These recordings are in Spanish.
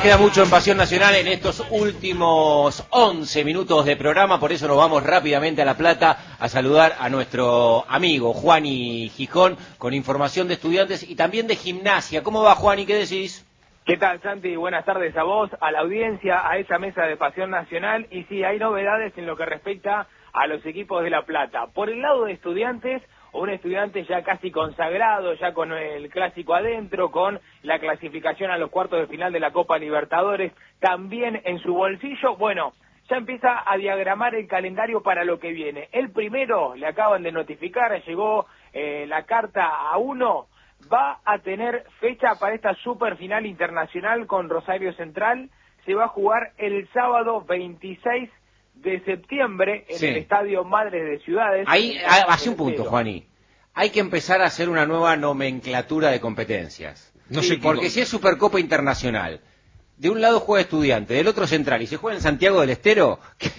queda mucho en Pasión Nacional en estos últimos 11 minutos de programa, por eso nos vamos rápidamente a La Plata a saludar a nuestro amigo Juani Gijón con información de estudiantes y también de gimnasia. ¿Cómo va, Juani? ¿Qué decís? ¿Qué tal, Santi? Buenas tardes a vos, a la audiencia, a esa mesa de Pasión Nacional. Y sí, hay novedades en lo que respecta a los equipos de La Plata. Por el lado de estudiantes, un estudiante ya casi consagrado, ya con el clásico adentro, con la clasificación a los cuartos de final de la Copa Libertadores también en su bolsillo. Bueno, ya empieza a diagramar el calendario para lo que viene. El primero, le acaban de notificar, llegó la carta a uno, va a tener fecha para esta super final internacional con Rosario Central. Se va a jugar el sábado 26 de septiembre en el Estadio Madres de Ciudades. Ahí hace un punto, Juani. Hay que empezar a hacer una nueva nomenclatura de competencias. No sé, porque si es Supercopa Internacional, de un lado juega Estudiante, del otro Central, y se juega en Santiago del Estero,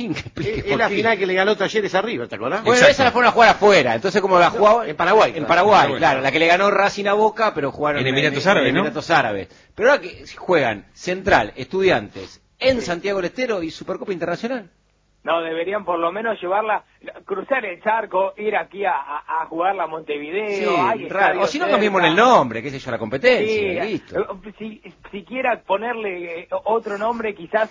es la final que le ganó Talleres a River, ¿te acordás? Bueno, esa la fueron a jugar afuera, entonces como la jugaba en Paraguay. En Paraguay, claro, la que le ganó Racing a Boca, pero jugaron en Emiratos Árabes, ¿no? Emiratos Árabes. Pero ahora que juegan Central, Estudiantes, en Santiago del Estero y Supercopa Internacional. No, deberían por lo menos llevarla, cruzar el charco, ir aquí a jugarla a Montevideo. Sí, raro. O si no, cambiemos el nombre, qué sé yo, la competencia, listo. Siquiera ponerle otro nombre, quizás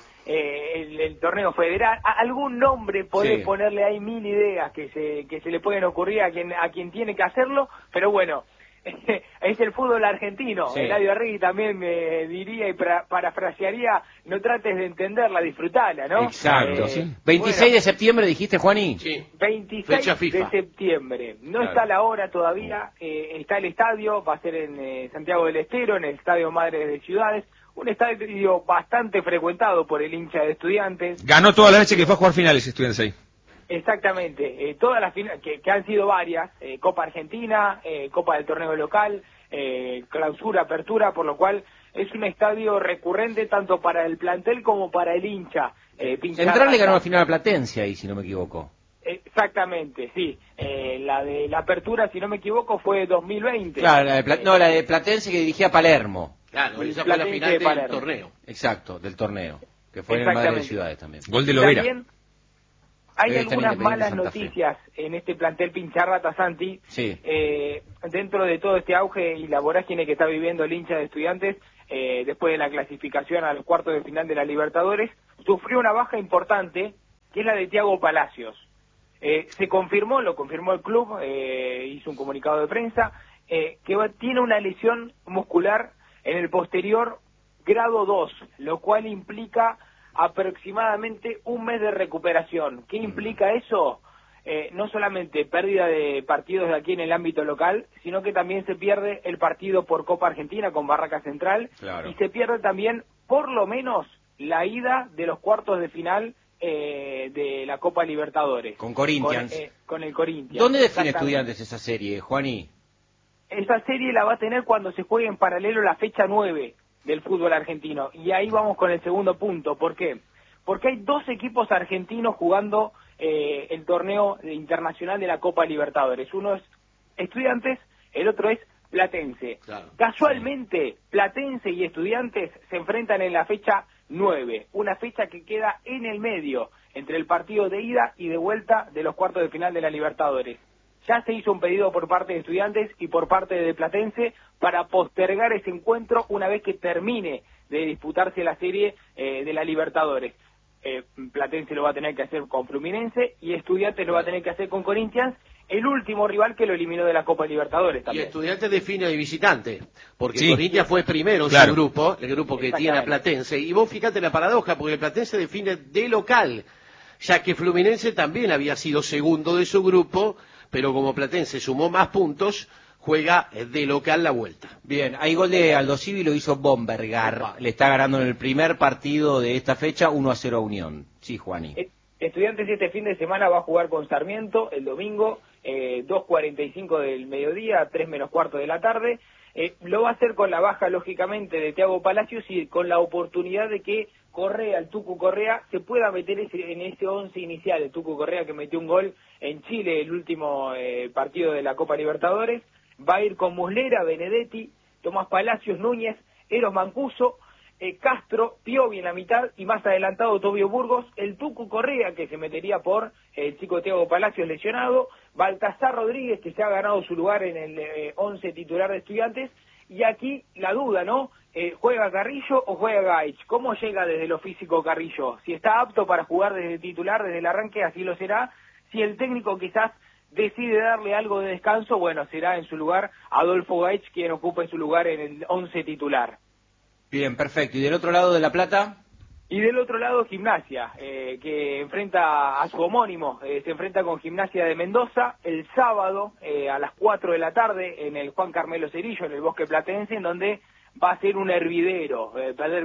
el torneo federal, algún nombre, podés ponerle ahí mil ideas que se le pueden ocurrir a quien tiene que hacerlo, pero bueno. Es el fútbol argentino. Eladio Arregui también me diría y parafrasearía: no trates de entenderla, disfrutala, ¿no? Exacto. 26 de septiembre dijiste, Juaní. Sí. 26 de septiembre. No está la hora todavía. Está el estadio, va a ser en Santiago del Estero, en el Estadio Madres de Ciudades. Un estadio bastante frecuentado por el hincha de Estudiantes. Ganó todas las veces que fue a jugar finales Estudiantes ahí. Exactamente, todas las finales, que han sido varias, Copa Argentina, Copa del Torneo Local, Clausura, Apertura, por lo cual es un estadio recurrente tanto para el plantel como para el hincha. Central le ganó la final a Platense ahí, si no me equivoco. Exactamente, sí. La de la Apertura, si no me equivoco, fue 2020. Claro, la de Platense que dirigía Palermo. Claro, esa fue la final del torneo. Exacto, del torneo, que fue en el Madre de Ciudades también. Gol de Lovera. Hay algunas malas noticias en este plantel Pincharrata, Santi. Sí. Dentro de todo este auge y la vorágine que está viviendo el hincha de Estudiantes, después de la clasificación al cuarto de final de la Libertadores, sufrió una baja importante, que es la de Thiago Palacios. Se confirmó, lo confirmó el club, hizo un comunicado de prensa, que tiene una lesión muscular en el posterior grado 2, lo cual implica aproximadamente un mes de recuperación. ¿Qué implica eso? No solamente pérdida de partidos de aquí en el ámbito local, sino que también se pierde el partido por Copa Argentina con Barraca Central, y se pierde también por lo menos la ida de los cuartos de final de la Copa Libertadores. Con Corinthians. Con el Corinthians. ¿Dónde define Estudiantes esa serie, Juaní? Esa serie la va a tener cuando se juegue en paralelo la fecha 9 del fútbol argentino. Y ahí vamos con el segundo punto. ¿Por qué? Porque hay dos equipos argentinos jugando el torneo internacional de la Copa Libertadores. Uno es Estudiantes, el otro es Platense. Claro, casualmente, Platense y Estudiantes se enfrentan en la fecha 9, una fecha que queda en el medio entre el partido de ida y de vuelta de los cuartos de final de la Libertadores. Ya se hizo un pedido por parte de Estudiantes y por parte de Platense para postergar ese encuentro una vez que termine de disputarse la serie de la Libertadores. Platense lo va a tener que hacer con Fluminense y Estudiantes lo va a tener que hacer con Corinthians, el último rival que lo eliminó de la Copa Libertadores también. Y Estudiantes define de visitante, porque Corinthians fue primero en su grupo, el grupo que tiene a Platense. Y vos fíjate la paradoja, porque Platense define de local, ya que Fluminense también había sido segundo de su grupo, pero como Platense sumó más puntos, juega de local la vuelta. Bien, hay gol de Aldosivi, lo hizo Bombergar. Le está ganando en el primer partido de esta fecha 1-0 a Unión. Sí, Juani. Estudiantes este fin de semana va a jugar con Sarmiento el domingo, 2:45 del mediodía, 3 menos cuarto de la tarde. Lo va a hacer con la baja, lógicamente, de Thiago Palacios y con la oportunidad de que Correa, el Tucu Correa, se pueda meter en ese 11 inicial. El Tucu Correa, que metió un gol en Chile el último partido de la Copa Libertadores. Va a ir con Muslera, Benedetti, Tomás Palacios, Núñez, Eros Mancuso, Castro, Piovi en la mitad y más adelantado Tobio Burgos, el Tucu Correa que se metería por el chico Thiago Palacios lesionado, Baltasar Rodríguez que se ha ganado su lugar en el 11 titular de Estudiantes, y aquí la duda, ¿no? ¿Juega Carrillo o juega Gaich? ¿Cómo llega desde lo físico Carrillo? Si está apto para jugar desde titular, desde el arranque, así lo será. Si el técnico quizás decide darle algo de descanso, bueno, será en su lugar Adolfo Gaich quien ocupe su lugar en el 11 titular. Bien, perfecto. ¿Y del otro lado de La Plata? Y del otro lado Gimnasia, que enfrenta a su homónimo, se enfrenta con Gimnasia de Mendoza el sábado a las 4 de la tarde en el Juan Carmelo Cerillo, en el Bosque Platense, en donde va a ser un hervidero, perder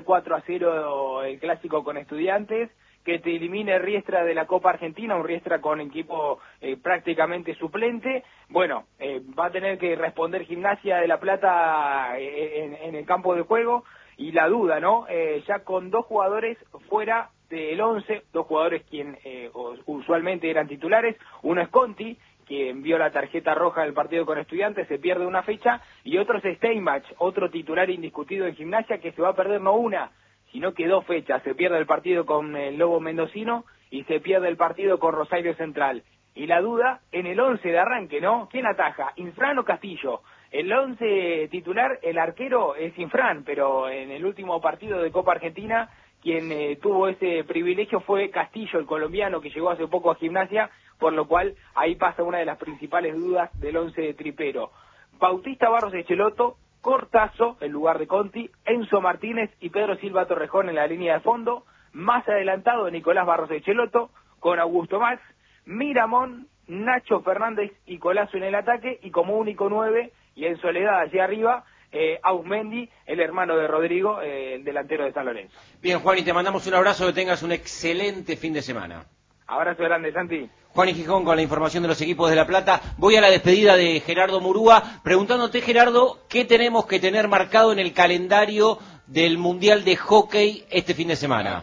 4-0 el clásico con Estudiantes, que te elimine Riestra de la Copa Argentina, un Riestra con equipo prácticamente suplente. Bueno, va a tener que responder Gimnasia de La Plata en el campo de juego. Y la duda, ¿no? Ya con 2 jugadores fuera del 11, 2 jugadores quien usualmente eran titulares. Uno es Conti, que envió la tarjeta roja del partido con Estudiantes, se pierde una fecha, y otro es Steinbach, otro titular indiscutido en Gimnasia, que se va a perder no una, sino que 2 fechas. Se pierde el partido con el Lobo Mendocino y se pierde el partido con Rosario Central. Y la duda en el 11 de arranque, ¿no? ¿Quién ataja? ¿Infran o Castillo? El 11 titular, el arquero es Infran, pero en el último partido de Copa Argentina, quien tuvo ese privilegio fue Castillo, el colombiano que llegó hace poco a Gimnasia, por lo cual ahí pasa una de las principales dudas del 11 tripero. Bautista Barros Echeloto, Cortazo, en lugar de Conti, Enzo Martínez y Pedro Silva Torrejón en la línea de fondo, más adelantado Nicolás Barros Echeloto, con Augusto Max, Miramón, Nacho Fernández y Colazo en el ataque, y como único 9, y en soledad allí arriba, Ausmendi, el hermano de Rodrigo, el delantero de San Lorenzo. Bien, Juan, y te mandamos un abrazo, que tengas un excelente fin de semana. Abrazo grande, Santi. Juan y Gijón con la información de los equipos de La Plata. Voy a la despedida de Gerardo Murúa, preguntándote, Gerardo, ¿qué tenemos que tener marcado en el calendario del Mundial de Hockey este fin de semana?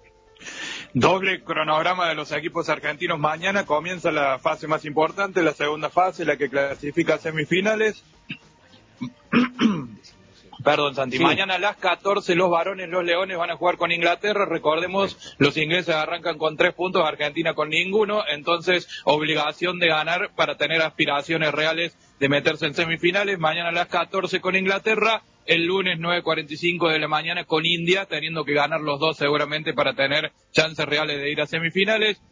Doble cronograma de los equipos argentinos. Mañana comienza la fase más importante, la segunda fase, la que clasifica a semifinales. Perdón, Santi. Sí. Mañana a las 14 los varones, los leones van a jugar con Inglaterra. Recordemos, los ingleses arrancan con 3 puntos, Argentina con ninguno. Entonces, obligación de ganar para tener aspiraciones reales de meterse en semifinales. Mañana a las 14 con Inglaterra. El lunes 9:45 de la mañana con India, teniendo que ganar los dos seguramente para tener chances reales de ir a semifinales.